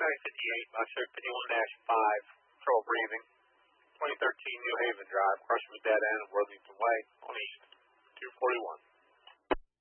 County 58, Buster 51-5, trouble breathing. 2013 New Haven Drive, Crushman Dead End, Worthington Way, on East.